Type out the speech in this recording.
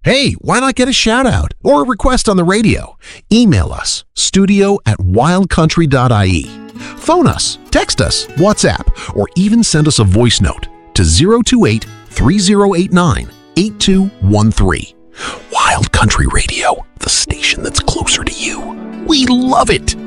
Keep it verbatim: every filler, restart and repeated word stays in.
Hey, why not get a shout out or a request on the radio? Email us, studio at wild country dot I E. Phone us, text us, WhatsApp, or even send us a voice note to zero two eight, three zero eight nine, eight two one three. Wild Country Radio, the station that's closer to you. We love it.